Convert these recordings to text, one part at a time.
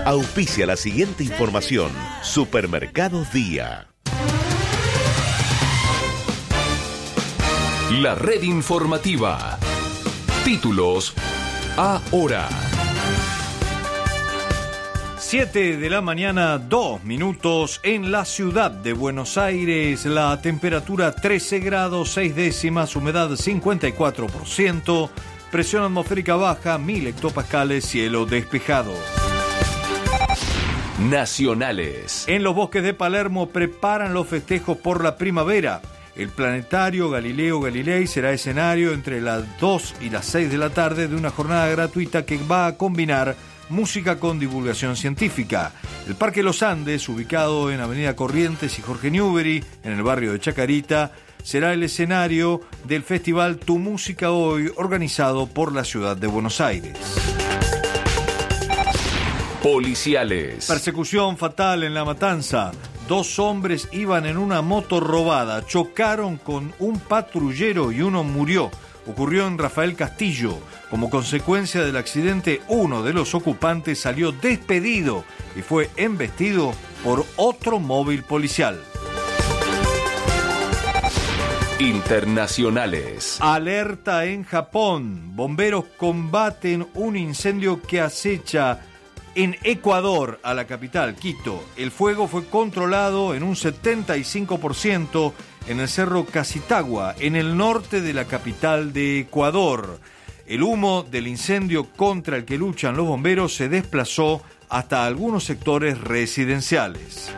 Auspicia la siguiente información. Supermercados Día. La red informativa. Títulos ahora. 7 de la mañana, 2 minutos en la ciudad de Buenos Aires. La temperatura 13 grados 6 décimas, humedad 54%, presión atmosférica baja, 1000 hectopascales, cielo despejado. Nacionales. En los bosques de Palermo preparan los festejos por la primavera. El planetario Galileo Galilei será escenario entre las 2 y las 6 de la tarde de una jornada gratuita que va a combinar música con divulgación científica. El Parque Los Andes, ubicado en Avenida Corrientes y Jorge Newbery, en el barrio de Chacarita, será el escenario del festival Tu Música Hoy, organizado por la ciudad de Buenos Aires. Policiales. Persecución fatal en La Matanza. 2 hombres iban en una moto robada, chocaron con un patrullero y uno murió. Ocurrió en Rafael Castillo. Como consecuencia del accidente, uno de los ocupantes salió despedido y fue embestido por otro móvil policial. Internacionales. Alerta en Japón. Bomberos combaten un incendio que acecha en Ecuador, a la capital, Quito. El fuego fue controlado en un 75% en el cerro Casitagua, en el norte de la capital de Ecuador. El humo del incendio contra el que luchan los bomberos se desplazó hasta algunos sectores residenciales.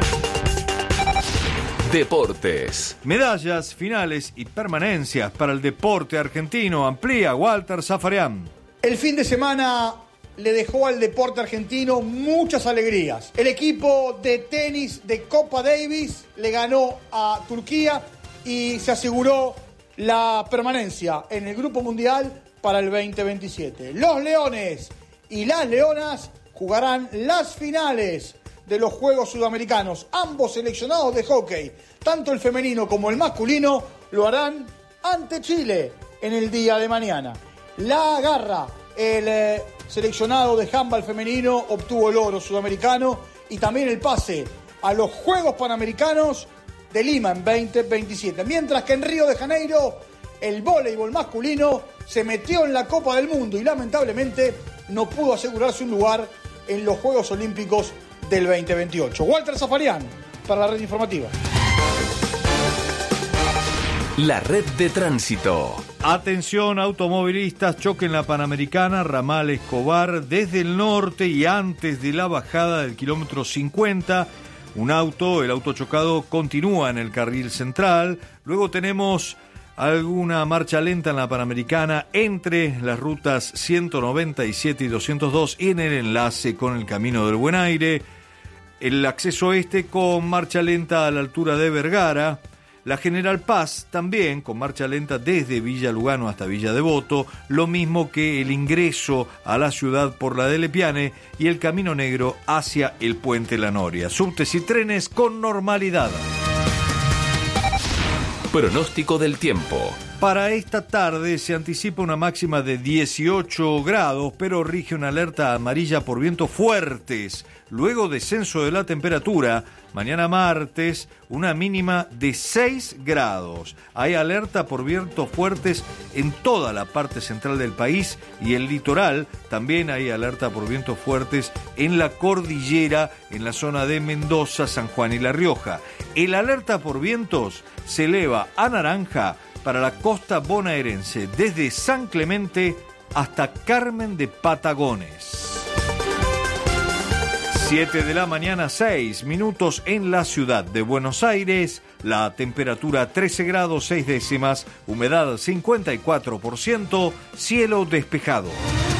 Deportes. Medallas, finales y permanencias para el deporte argentino. Amplía Walter Zafarian. El fin de semana le dejó al deporte argentino muchas alegrías. El equipo de tenis de Copa Davis le ganó a Turquía y se aseguró la permanencia en el Grupo Mundial para el 2027. Los Leones y las Leonas jugarán las finales de los Juegos Sudamericanos. Ambos seleccionados de hockey, tanto el femenino como el masculino, lo harán ante Chile en el día de mañana. La Garra, el seleccionado de handball femenino, obtuvo el oro sudamericano y también el pase a los Juegos Panamericanos de Lima en 2027. Mientras que en Río de Janeiro, el voleibol masculino se metió en la Copa del Mundo y lamentablemente no pudo asegurarse un lugar en los Juegos Olímpicos del 2028. Walter Zafarian, para la red informativa. La red de tránsito. Atención automovilistas, choque en la Panamericana, ramal Escobar, desde el norte y antes de la bajada del kilómetro 50. El auto chocado continúa en el carril central. Luego tenemos alguna marcha lenta en la Panamericana entre las rutas 197 y 202 y en el enlace con el Camino del Buen Aire. El acceso este con marcha lenta a la altura de Vergara. La General Paz también con marcha lenta desde Villa Lugano hasta Villa Devoto, lo mismo que el ingreso a la ciudad por la de Lepiane y el Camino Negro hacia el Puente La Noria. Subtes y trenes con normalidad. Pronóstico del tiempo. Para esta tarde se anticipa una máxima de 18 grados, pero rige una alerta amarilla por vientos fuertes. Luego descenso de la temperatura, mañana martes, una mínima de 6 grados. Hay alerta por vientos fuertes en toda la parte central del país y el litoral. También hay alerta por vientos fuertes en la cordillera, en la zona de Mendoza, San Juan y La Rioja. El alerta por vientos se eleva a naranja para la costa bonaerense, desde San Clemente hasta Carmen de Patagones. 7 de la mañana, 6 minutos en la ciudad de Buenos Aires. La temperatura 13 grados 6 décimas, humedad 54%, cielo despejado.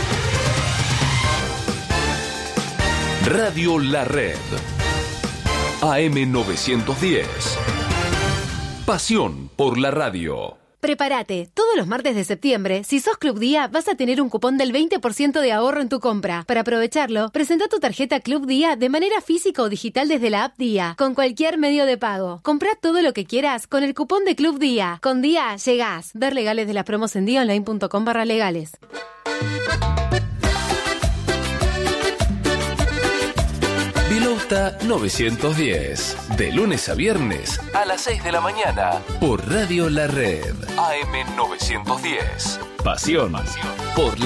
Radio La Red. AM 910. Pasión por la radio. Prepárate, todos los martes de septiembre, si sos Club Día, vas a tener un cupón del 20% de ahorro en tu compra. Para aprovecharlo, presenta tu tarjeta Club Día de manera física o digital desde la app Día, con cualquier medio de pago. Comprá todo lo que quieras con el cupón de Club Día. Con Día llegás. Ver legales de las promos en diaonline.com/legales. Vilauta 910. De lunes a viernes a las 6 de la mañana. Por Radio La Red. AM 910. Pasión por la